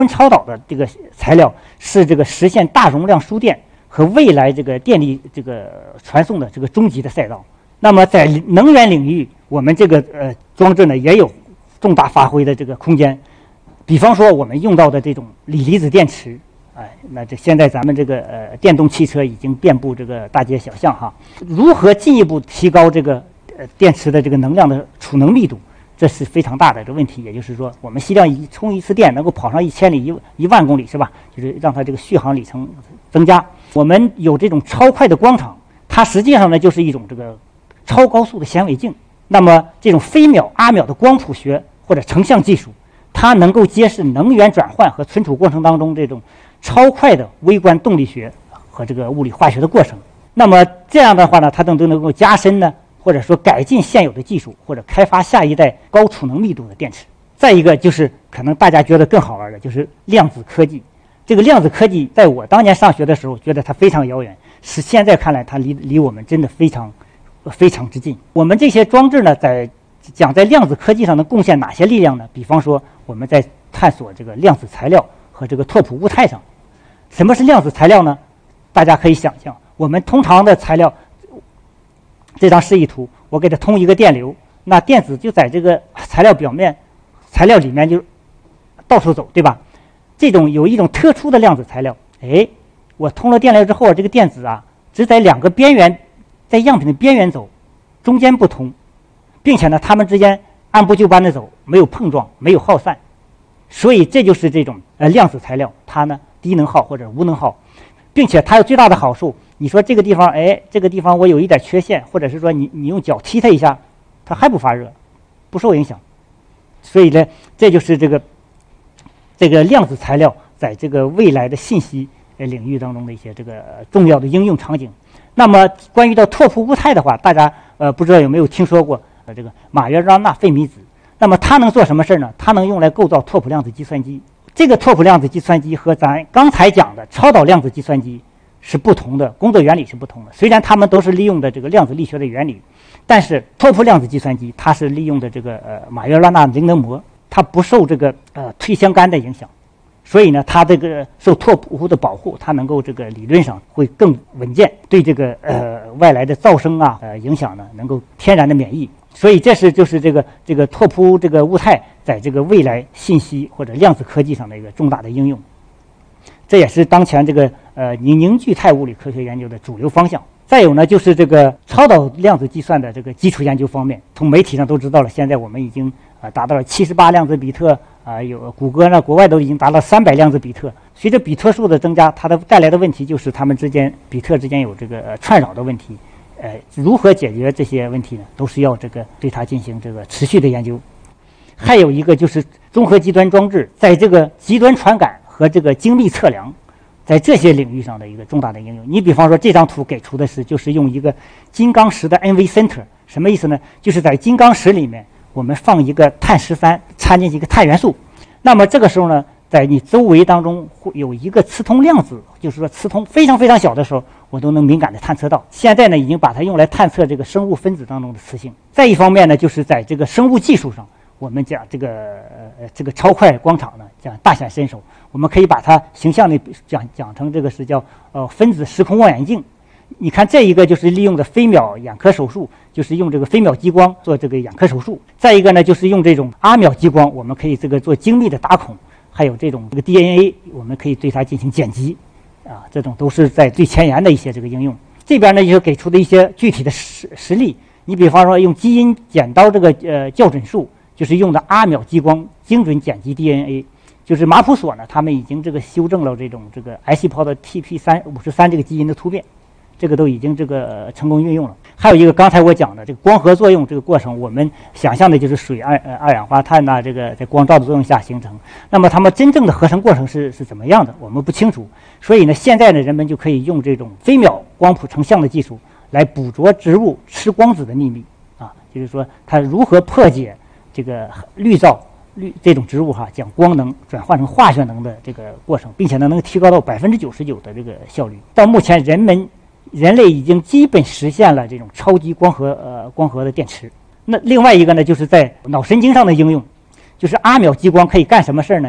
超导的这个材料是这个实现大容量输电和未来这个电力这个传送的这个终极的赛道。那么在能源领域，我们这个装置呢也有重大发挥的这个空间。比方说我们用到的这种锂离子电池，那这现在咱们这个电动汽车已经遍布这个大街小巷哈。如何进一步提高这个电池的这个能量的储能密度？这是非常大的这个问题，也就是说，我们希望充一次电能够跑上1000里、1万公里，是吧？就是让它这个续航里程增加。我们有这种超快的光场，它实际上呢就是一种这个超高速的显微镜。那么这种飞秒、阿秒的光谱学或者成像技术，它能够揭示能源转换和存储过程当中这种超快的微观动力学和这个物理化学的过程。那么这样的话呢，它都能够加深呢，或者说改进现有的技术，或者开发下一代高储能密度的电池。再一个就是可能大家觉得更好玩的，就是量子科技。这个量子科技在我当年上学的时候觉得它非常遥远，是现在看来它离我们真的非常之近。我们这些装置呢，在量子科技上能贡献哪些力量呢？比方说我们在探索这个量子材料和这个拓扑物态上。什么是量子材料呢？大家可以想象，我们通常的材料，这张示意图，我给它通一个电流，那电子就在这个材料表面、材料里面就到处走，对吧？这种有一种特殊的量子材料，我通了电流之后，这个电子啊，只在两个边缘，在样品的边缘走，中间不通，并且呢，它们之间按部就班的走，没有碰撞，没有耗散，所以这就是这种量子材料，它呢低能耗或者无能耗，并且它有最大的好处。你说这个地方，这个地方我有一点缺陷，或者是说你用脚踢它一下，它还不发热，不受影响。所以呢，这就是这个量子材料在这个未来的信息领域当中的一些这个重要的应用场景。那么关于到拓扑物态的话，大家不知道有没有听说过这个马约拉纳费米子？那么它能做什么事呢？它能用来构造拓扑量子计算机。这个拓扑量子计算机和咱刚才讲的超导量子计算机是不同的，工作原理是不同的。虽然它们都是利用的这个量子力学的原理，但是拓扑量子计算机它是利用的这个马约拉纳灵能膜，它不受这个退相干的影响，所以呢，它这个受拓扑的保护，它能够这个理论上会更稳健，对这个外来的噪声啊影响呢能够天然的免疫。所以就是这个拓扑这个物态在这个未来信息或者量子科技上的一个重大的应用。这也是当前这个凝聚态物理科学研究的主流方向。再有呢，就是这个超导量子计算的这个基础研究方面，从媒体上都知道了，现在我们已经达到了78量子比特有谷歌呢，国外都已经达到300量子比特。随着比特数的增加，它带来的问题就是它们之间比特之间有这个串扰的问题。如何解决这些问题呢？都是要这个对它进行这个持续的研究。还有一个就是综合极端装置在这个极端传感和这个精密测量，在这些领域上的一个重大的应用。你比方说这张图给出的就是用一个金刚石的 NV Center， 什么意思呢？就是在金刚石里面我们放一个碳13，掺进去一个碳元素，那么这个时候呢，在你周围当中会有一个磁通量子，就是说磁通非常非常小的时候，我都能敏感的探测到。现在呢，已经把它用来探测这个生物分子当中的磁性。再一方面呢，就是在这个生物技术上，我们讲这个超快光场呢，讲大显身手。我们可以把它形象的讲成这个是叫分子时空望远镜。你看这一个就是利用的飞秒眼科手术，就是用这个飞秒激光做这个眼科手术。再一个呢，就是用这种阿秒激光，我们可以这个做精密的打孔。还有这种这个 DNA， 我们可以对它进行剪辑，这种都是在最前沿的一些这个应用。这边呢，就是给出的一些具体的实例。你比方说用基因剪刀这个校准术，就是用的阿秒激光精准剪辑 DNA。就是马普索呢，他们已经这个修正了这个癌细胞的 TP53这个基因的突变，这个都已经这个成功运用了。还有一个刚才我讲的这个光合作用这个过程，我们想象的就是水二氧化碳呐，这个在光照的作用下形成。那么它们真正的合成过程是怎么样的，我们不清楚。所以呢，现在呢，人们就可以用这种飞秒光谱成像的技术来捕捉植物吃光子的秘密就是说它如何破解这个绿这种植物将光能转换成化学能的这个过程，并且呢能提高到99%的这个效率。到目前人类已经基本实现了这种超级光合的电池。那另外一个呢，就是在脑神经上的应用，就是阿秒激光可以干什么事呢？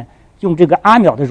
用这个阿秒的